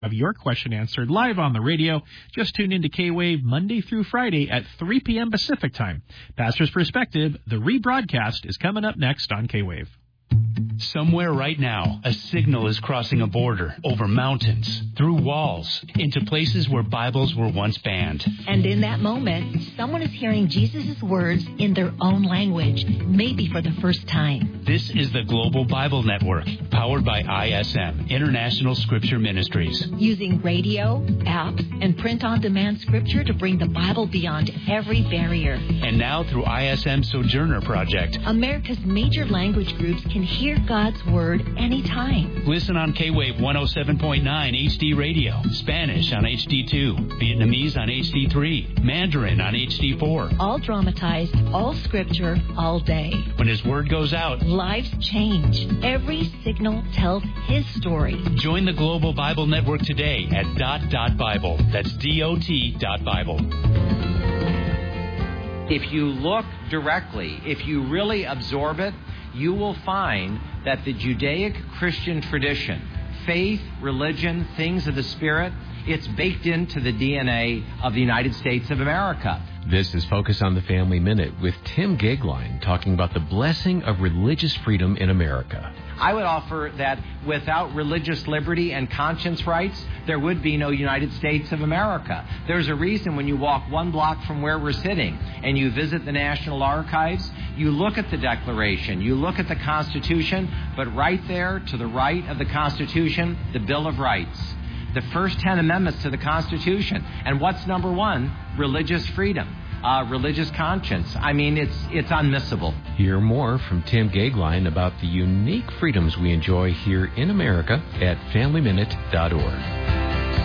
Have your question answered live on the radio. Just tune into K-Wave Monday through Friday at 3 p.m. Pacific Time. Pastor's Perspective, the rebroadcast, is coming up next on K-Wave. Somewhere right now, a signal is crossing a border, over mountains, through walls, into places where Bibles were once banned. And in that moment, someone is hearing Jesus' words in their own language, maybe for the first time. This is the Global Bible Network, powered by ISM, International Scripture Ministries. Using radio, apps, and print-on-demand scripture to bring the Bible beyond every barrier. And now through ISM Sojourner Project, America's major language groups can hear God's Word anytime. Listen on K-Wave 107.9 HD Radio, Spanish on HD2, Vietnamese on HD3, Mandarin on HD4. All dramatized, all scripture, all day. When His Word goes out, lives change. Every signal tells His story. Join the Global Bible Network today at .Bible. That's DOT.Bible. If you look directly, if you really absorb it, you will find that the Judaic Christian tradition, faith, religion, things of the Spirit, it's baked into the DNA of the United States of America. This is Focus on the Family Minute with Tim Gagline talking about the blessing of religious freedom in America. I would offer that without religious liberty and conscience rights, there would be no United States of America. There's a reason when you walk one block from where we're sitting and you visit the National Archives, you look at the Declaration, you look at the Constitution, but right there to the right of the Constitution, the Bill of Rights. The first 10 amendments to the Constitution. And what's number one? Religious freedom, religious conscience. I mean, it's unmissable. Hear more from Tim Gagline about the unique freedoms we enjoy here in America at FamilyMinute.org.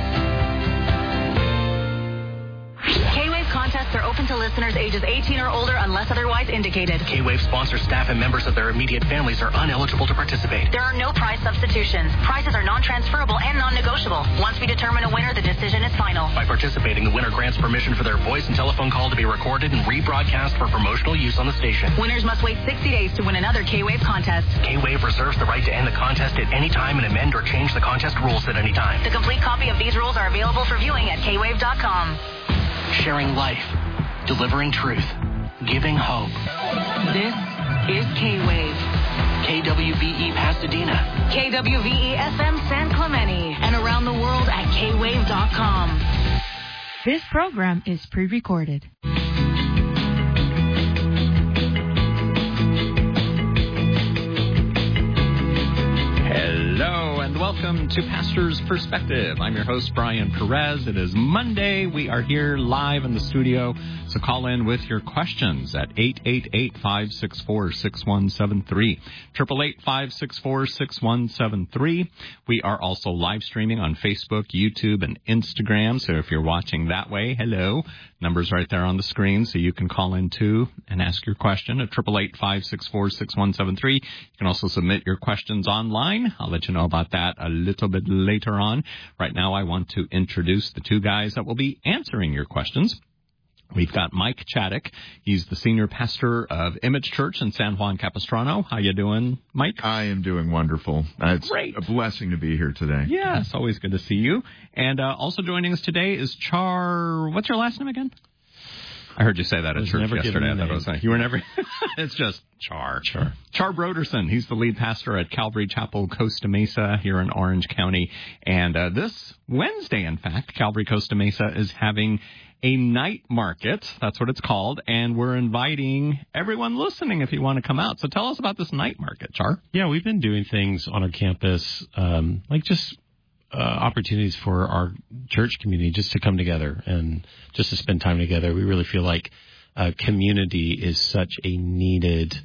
Contests are open to listeners ages 18 or older unless otherwise indicated. K-Wave sponsor staff and members of their immediate families are ineligible to participate. There are no prize substitutions. Prizes are non-transferable and non-negotiable. Once we determine a winner, the decision is final. By participating, the winner grants permission for their voice and telephone call to be recorded and rebroadcast for promotional use on the station. Winners must wait 60 days to win another K-Wave contest. K-Wave reserves the right to end the contest at any time and amend or change the contest rules at any time. The complete copy of these rules are available for viewing at kwave.com. Sharing life, delivering truth, giving hope. This is K-Wave. KWVE Pasadena. KWVE FM San Clemente. And around the world at kwave.com. This program is pre-recorded. Hello and welcome to Pastor's Perspective. I'm your host, Brian Perez. It is Monday. We are here live in the studio, so call in with your questions at 888-564-6173, 888-564-6173. We are also live streaming on Facebook, YouTube, and Instagram, so if you're watching that way, hello. Number's right there on the screen, so you can call in too and ask your question at 888-564-6173. You can also submit your questions online. I'll let you know about that a little bit later on. Right now, I want to introduce the two guys that will be answering your questions. We've got Mike Chaddick. He's the senior pastor of Image Church in San Juan Capistrano. How you doing, Mike? I am doing wonderful. It's great. A blessing to be here today. Yeah, it's always good to see you. And also joining us today is Char. What's your last name again? I heard you say that at church yesterday. I thought it was nice. You were never. It's just Char. Char Broderson. He's the lead pastor at Calvary Chapel, Costa Mesa, here in Orange County. And this Wednesday, in fact, Calvary Costa Mesa is having a night market. That's what it's called. And we're inviting everyone listening if you want to come out. So tell us about this night market, Char. Yeah, we've been doing things on our campus, opportunities for our church community just to come together and just to spend time together. We really feel like community is such a needed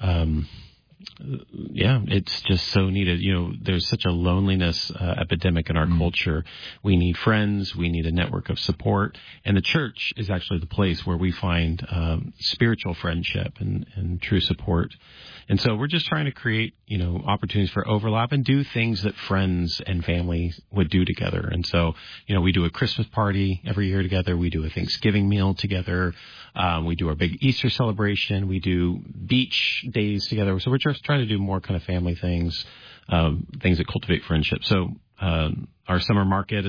it's just so needed. You know, there's such a loneliness epidemic in our culture. We need friends. We need a network of support. And the church is actually the place where we find spiritual friendship and true support. And so we're just trying to create, opportunities for overlap and do things that friends and family would do together. And so, we do a Christmas party every year together. We do a Thanksgiving meal together. We do our big Easter celebration. We do beach days together. So we're just trying to do more kind of family things, things that cultivate friendship. So Our summer market